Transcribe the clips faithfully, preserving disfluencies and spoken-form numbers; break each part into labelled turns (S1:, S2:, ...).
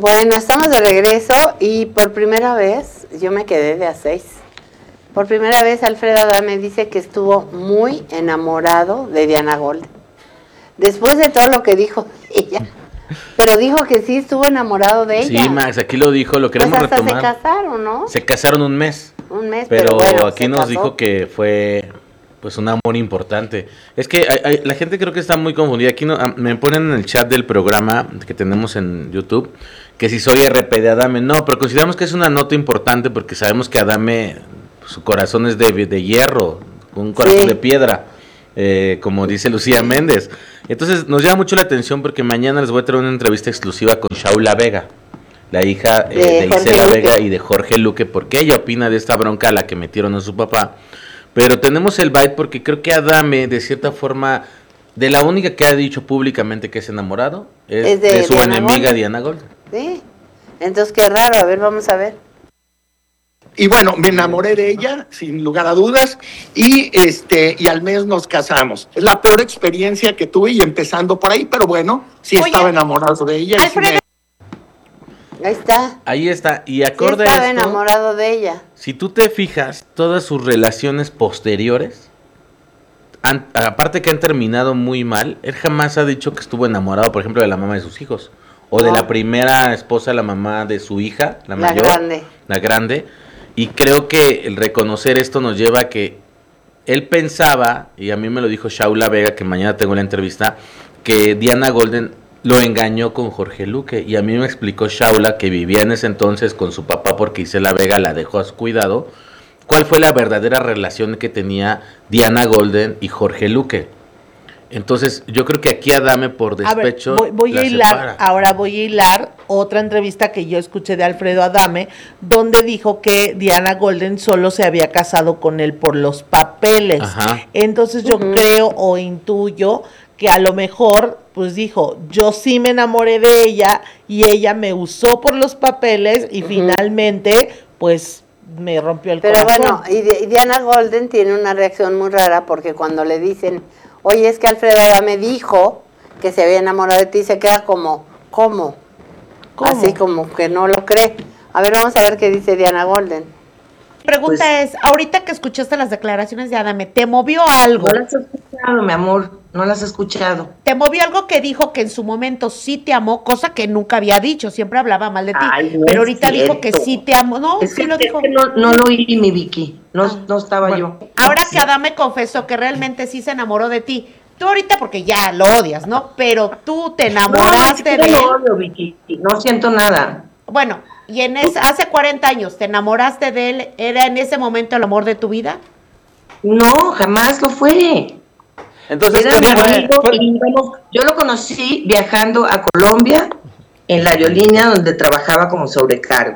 S1: Bueno, estamos de regreso y por primera vez, yo me quedé de a seis. Por primera vez Alfredo Adame dice que estuvo muy enamorado de Diana Golden. Después de todo lo que dijo ella. Pero dijo que sí estuvo enamorado de ella.
S2: Sí, Max, aquí lo dijo, lo queremos
S1: pues hasta
S2: retomar.
S1: se casaron, ¿no?
S2: Se casaron un mes.
S1: Un mes,
S2: pero,
S1: pero bueno,
S2: aquí nos
S1: casó.
S2: dijo que fue pues un amor importante. Es que hay, hay, la gente creo que está muy confundida. Aquí no, me ponen en el chat del programa que tenemos en YouTube que si soy R P de Adame. No, pero consideramos que es una nota importante porque sabemos que Adame, su corazón es de, de hierro, un corazón sí. de piedra. Eh, como dice Lucía Méndez. Entonces nos llama mucho la atención porque mañana les voy a traer una entrevista exclusiva con Shaula Vega, la hija eh, de, de Isela Vega y de Jorge Luque, porque ella opina de esta bronca a la que metieron a su papá. Pero tenemos el bite porque creo que Adame, de cierta forma, de la única que ha dicho públicamente que es enamorado, es, es de, de su Diana enemiga Golden. Diana Golden.
S1: Sí, entonces qué raro, a ver, vamos a ver.
S3: Y bueno, me enamoré de ella, sin lugar a dudas, y este y al mes nos casamos. Es la peor experiencia que tuve, y empezando por ahí, pero bueno, sí Oye, estaba enamorado de ella.
S1: Alfredo.
S3: Y sí
S1: me... Ahí está.
S2: Ahí está, y acorde
S1: sí estaba
S2: a esto,
S1: enamorado de ella.
S2: Si tú te fijas, todas sus relaciones posteriores, han, aparte que han terminado muy mal, él jamás ha dicho que estuvo enamorado, por ejemplo, de la mamá de sus hijos, o no. de la primera esposa, la mamá de su hija, la, la mayor, grande. la grande. Y creo que el reconocer esto nos lleva a que él pensaba, y a mí me lo dijo Shaula Vega, que mañana tengo la entrevista, que Diana Golden lo engañó con Jorge Luque. Y a mí me explicó Shaula, que vivía en ese entonces con su papá porque Isela Vega la dejó a su cuidado, cuál fue la verdadera relación que tenía Diana Golden y Jorge Luque. Entonces, yo creo que aquí Adame por despecho.
S4: A ver, voy, voy a hilar, separa. ahora voy a hilar otra entrevista que yo escuché de Alfredo Adame, donde dijo que Diana Golden solo se había casado con él por los papeles. Ajá. Entonces, yo uh-huh. creo o intuyo que a lo mejor, pues dijo, yo sí me enamoré de ella y ella me usó por los papeles y uh-huh. finalmente, pues, me rompió el
S1: Pero
S4: corazón.
S1: Pero bueno, y Diana Golden tiene una reacción muy rara porque cuando le dicen, oye, es que Alfredo Adame dijo que se había enamorado de ti, se queda como, ¿cómo? ¿Cómo? Así como que no lo cree. A ver, vamos a ver qué dice Diana Golden.
S4: Mi pregunta pues, es, ahorita que escuchaste las declaraciones de Adame, ¿te movió algo?
S5: No las he escuchado, mi amor, no las he escuchado.
S4: ¿Te movió algo que dijo que en su momento sí te amó, cosa que nunca había dicho, siempre hablaba mal de ti,
S5: Ay, no
S4: pero ahorita
S5: cierto.
S4: dijo que sí te amó? No,
S5: es
S4: sí
S5: que,
S4: lo
S5: es
S4: dijo.
S5: Que no, no lo oí, mi Vicky, no, ah, no estaba
S4: bueno,
S5: yo.
S4: Ahora que Adame confesó que realmente sí se enamoró de ti, tú ahorita porque ya lo odias, ¿no? Pero tú te enamoraste
S5: no,
S4: de él.
S5: No, odio, Vicky, no siento nada.
S4: Bueno, y en ese, hace cuarenta años, ¿te enamoraste de él? ¿Era en ese momento el amor de tu vida?
S5: No, jamás lo fue.
S2: Entonces,
S5: Era mi amigo y, bueno, yo lo conocí viajando a Colombia en la aerolínea donde trabajaba como sobrecargo.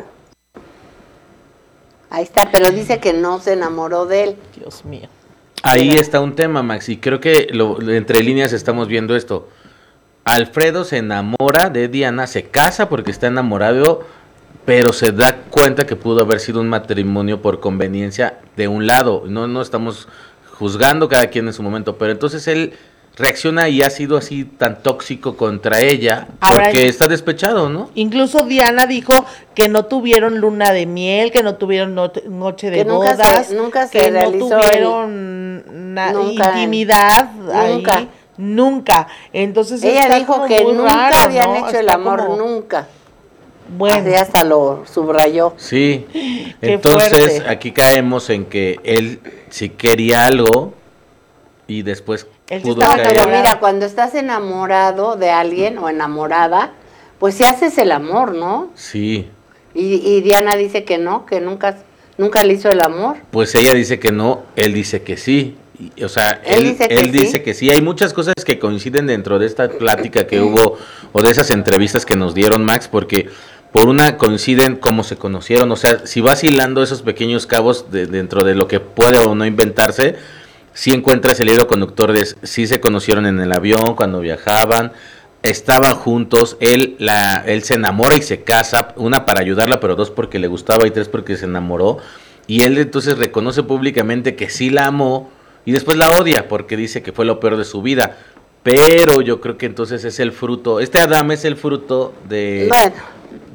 S1: Ahí está, pero dice que no se enamoró de él.
S4: Dios mío.
S2: Ahí está un tema, Max, y creo que lo, entre líneas estamos viendo esto. Alfredo se enamora de Diana, se casa porque está enamorado, pero se da cuenta que pudo haber sido un matrimonio por conveniencia de un lado. No, no estamos juzgando cada quien en su momento, pero entonces él reacciona y ha sido así tan tóxico contra ella porque Ahora, está despechado, ¿no?
S4: Incluso Diana dijo que no tuvieron luna de miel, que no tuvieron no, noche de
S1: que nunca
S4: bodas,
S1: se, nunca se
S4: que
S1: realizó
S4: no tuvieron
S1: el,
S4: na,
S1: nunca,
S4: intimidad
S1: nunca.
S4: ahí, nunca. Entonces
S1: ella dijo que nunca
S4: raro,
S1: habían
S4: ¿no?
S1: hecho
S4: está
S1: el amor,
S4: como,
S1: nunca.
S4: Bueno,
S1: así hasta lo subrayó.
S2: Sí, entonces fuerte. Aquí caemos en que él sí quería algo y después
S4: él
S2: pudo
S1: no,
S2: caer.
S1: Pero mira, cuando estás enamorado de alguien o enamorada, pues si haces el amor, ¿no?
S2: Sí.
S1: Y, y Diana dice que no, que nunca, nunca le hizo el amor.
S2: Pues ella dice que no, él dice que sí. Y, o sea,
S1: él,
S2: él,
S1: dice, que
S2: él
S1: sí.
S2: dice que sí. Hay muchas cosas que coinciden dentro de esta plática que hubo o de esas entrevistas que nos dieron, Max, porque por una coinciden cómo se conocieron. O sea, si vas hilando esos pequeños cabos de, dentro de lo que puede o no inventarse, si encuentras el hilo conductor de si se conocieron en el avión, cuando viajaban, estaban juntos, él la él se enamora y se casa, una para ayudarla, pero dos porque le gustaba y tres porque se enamoró, y él entonces reconoce públicamente que sí la amó y después la odia porque dice que fue lo peor de su vida, pero yo creo que entonces es el fruto, este Adame es el fruto de,
S1: bueno.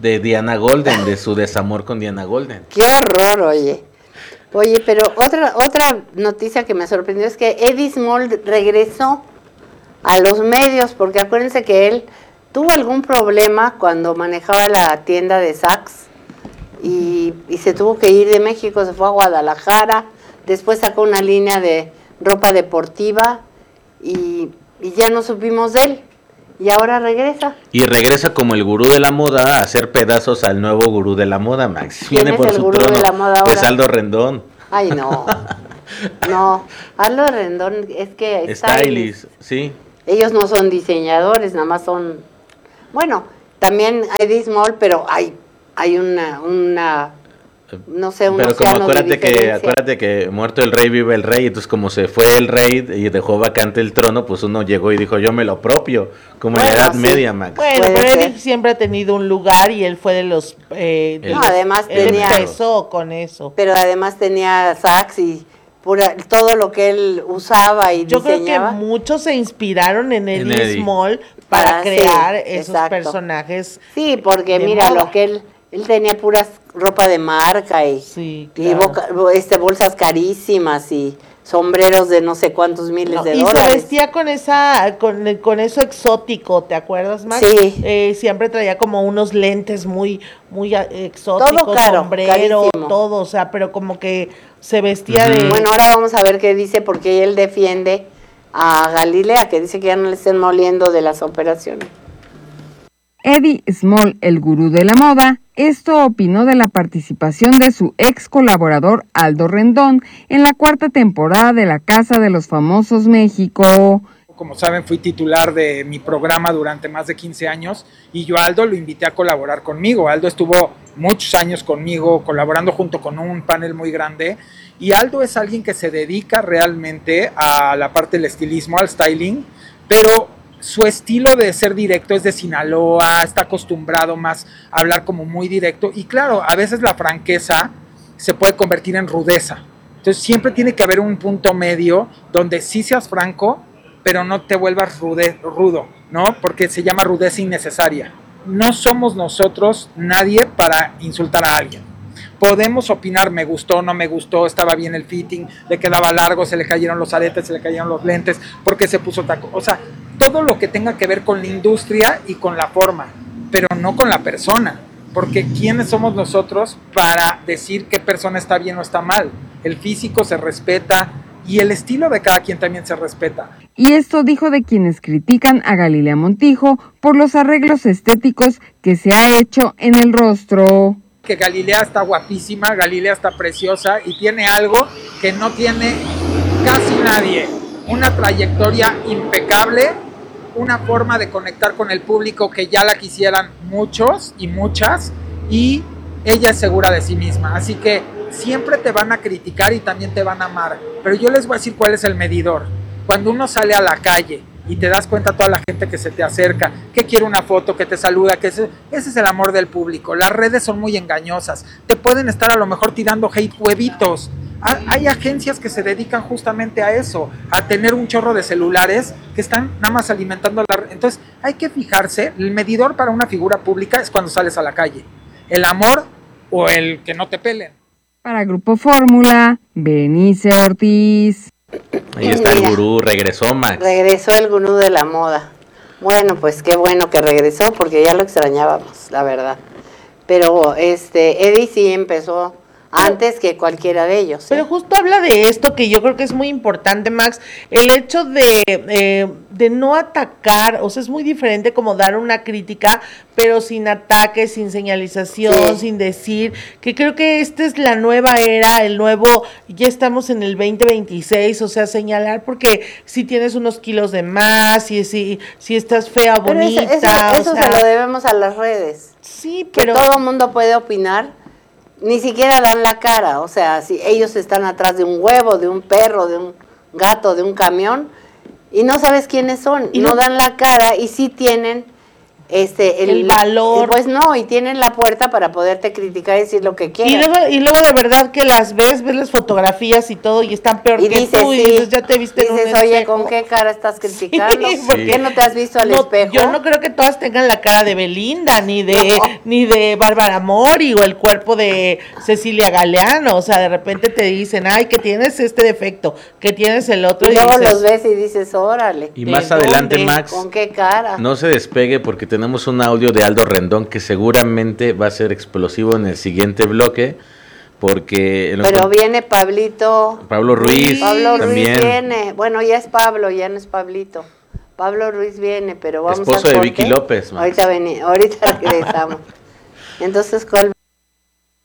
S2: de Diana Golden, de su desamor con Diana Golden.
S1: Qué horror, oye. Oye, pero otra otra noticia que me sorprendió es que Eddie Small regresó a los medios, porque acuérdense que él tuvo algún problema cuando manejaba la tienda de Saks y, y se tuvo que ir de México, se fue a Guadalajara, después sacó una línea de ropa deportiva y, y ya no supimos de él. Y ahora regresa.
S2: Y regresa como el gurú de la moda a hacer pedazos al nuevo gurú de la moda, Max.
S1: ¿Quién
S2: Viene
S1: es
S2: por
S1: el
S2: su
S1: gurú
S2: trono.
S1: de la moda ahora?
S2: Es Aldo Rendón.
S1: Ay, no. No, Aldo Rendón es que...
S2: Stylist, sí.
S1: Ellos no son diseñadores, nada más son... Bueno, también hay Eddie Small, pero hay, hay una... una no sé, un
S2: Pero como
S1: océano de
S2: acuérdate que,
S1: diferencia.
S2: acuérdate que muerto el rey vive el rey, entonces como se fue el rey y dejó vacante el trono, pues uno llegó y dijo yo me lo propio, como en
S1: Bueno,
S2: la Edad
S1: sí.
S2: Media, Max.
S4: Bueno,
S1: Puede
S4: pero
S1: ser.
S4: él siempre ha tenido un lugar y él fue de los... Eh, de
S2: El-
S1: No, además
S4: él
S1: tenía...
S4: empezó con eso.
S1: Pero además tenía Saks y pura, todo lo que él usaba y
S4: Yo creo que
S1: diseñaba.
S4: muchos se inspiraron en
S2: En
S4: Eddie
S2: Eddie.
S4: Small para
S1: Ah, sí,
S4: crear esos
S1: exacto.
S4: personajes.
S1: Sí, porque
S4: de
S1: mira,
S4: moda.
S1: lo que él... Él tenía puras ropa de marca y,
S4: Sí,
S1: y
S4: claro.
S1: boca- este, bolsas carísimas y sombreros de no sé cuántos miles
S4: No,
S1: de
S4: y se
S1: dólares.
S4: vestía con esa, con, con eso exótico, ¿te acuerdas, Max?
S1: Sí.
S4: Eh, siempre traía como unos lentes muy, muy ah, exóticos,
S1: Todo caro,
S4: sombrero,
S1: carísimo.
S4: todo, o sea, pero como que se vestía
S2: Ujú.
S4: de...
S1: Bueno, ahora vamos a ver qué dice, porque él defiende a Galilea, que dice que ya no le estén moliendo de las operaciones.
S6: Eddie Small, el gurú de la moda, esto opinó de la participación de su ex colaborador Aldo Rendón en la cuarta temporada de La Casa de los Famosos México.
S7: Como saben, fui titular de mi programa durante más de quince años y yo a Aldo lo invité a colaborar conmigo. Aldo estuvo muchos años conmigo colaborando junto con un panel muy grande y Aldo es alguien que se dedica realmente a la parte del estilismo, al styling, pero su estilo de ser directo es de Sinaloa, está acostumbrado más a hablar como muy directo y claro, a veces la franqueza se puede convertir en rudeza. Entonces siempre tiene que haber un punto medio donde sí seas franco, pero no te vuelvas rude, rudo, ¿no? Porque se llama rudeza innecesaria. No somos nosotros nadie para insultar a alguien. Podemos opinar, me gustó, no me gustó, estaba bien el fitting, le quedaba largo, se le cayeron los aretes, se le cayeron los lentes, porque se puso taco. O sea, todo lo que tenga que ver con la industria y con la forma, pero no con la persona. Porque ¿quiénes somos nosotros para decir qué persona está bien o está mal? El físico se respeta y el estilo de cada quien también se respeta.
S6: Y esto dijo de quienes critican a Galilea Montijo por los arreglos estéticos que se ha hecho en el rostro.
S7: Que Galilea está guapísima, Galilea está preciosa y tiene algo que no tiene casi nadie. Una trayectoria impecable, una forma de conectar con el público que ya la quisieran muchos y muchas, y ella es segura de sí misma. Así que siempre te van a criticar y también te van a amar. Pero yo les voy a decir cuál es el medidor. Cuando uno sale a la calle y te das cuenta toda la gente que se te acerca, que quiere una foto, que te saluda, que ese, ese es el amor del público. Las redes son muy engañosas, te pueden estar a lo mejor tirando hate huevitos. Hay agencias que se dedican justamente a eso, a tener un chorro de celulares que están nada más alimentando la red. Entonces hay que fijarse, el medidor para una figura pública es cuando sales a la calle, el amor o el que no te pelen.
S6: Para Grupo Fórmula, Berenice Ortiz.
S2: Ahí está el gurú, regresó Max.
S1: Regresó el gurú de la moda. Bueno, pues qué bueno que regresó, porque ya lo extrañábamos, la verdad. Pero este Eddie sí empezó antes que cualquiera de ellos. ¿eh?
S4: Pero justo habla de esto que yo creo que es muy importante, Max, el hecho de, eh, de no atacar, o sea, es muy diferente como dar una crítica, pero sin ataque, sin señalización,
S1: Sí.
S4: sin decir, que creo que esta es la nueva era, el nuevo, ya estamos en el veinte veintiséis, o sea, señalar porque si tienes unos kilos de más, si, si, si estás fea,
S1: Pero eso,
S4: bonita,
S1: eso,
S4: o
S1: eso
S4: sea,
S1: se lo debemos a las redes.
S4: sí,
S1: Que
S4: pero...
S1: todo el mundo puede opinar, ni siquiera dan la cara. O sea, si ellos están atrás de un huevo, de un perro, de un gato, de un camión, y no sabes quiénes son,
S4: Y
S1: no
S4: no-
S1: dan la cara y sí tienen este
S4: el valor.
S1: Pues no, y tienen la puerta para poderte criticar y decir lo que
S4: Y
S1: quieras.
S4: luego, y luego de verdad que las ves, ves las fotografías y todo, y están peor
S1: Y
S4: que
S1: dices,
S4: tú, y
S1: sí,
S4: dices, ya te viste en un
S1: dices, oye,
S4: espejo.
S1: ¿con qué cara estás criticando?
S4: Sí,
S1: ¿Por
S2: sí.
S1: qué no te has visto al
S4: No,
S1: espejo?
S4: yo no creo que todas tengan la cara de Belinda, ni de,
S1: No.
S4: ni de Bárbara Mori, o el cuerpo de Cecilia Galeano. O sea, de repente te dicen, ay, que tienes este defecto, que tienes el otro.
S1: Y luego
S4: dices,
S1: los ves y dices, órale.
S2: Y
S4: ¿de
S2: más adelante,
S4: dónde?
S2: Max,
S1: ¿Con qué cara?
S2: no se despegue porque tenemos un audio de Aldo Rendón que seguramente va a ser explosivo en el siguiente bloque, porque... lo
S1: Pero
S2: encont-
S1: viene Pablito.
S2: Pablo Ruiz
S1: Pablo
S2: también.
S1: Ruiz viene. Bueno, ya es Pablo, ya no es Pablito. Pablo Ruiz viene, pero vamos
S2: Esposo
S1: al
S2: de
S1: corte.
S2: Vicky López, Max.
S1: Ahorita, veni- ahorita regresamos. Entonces, ¿cuál?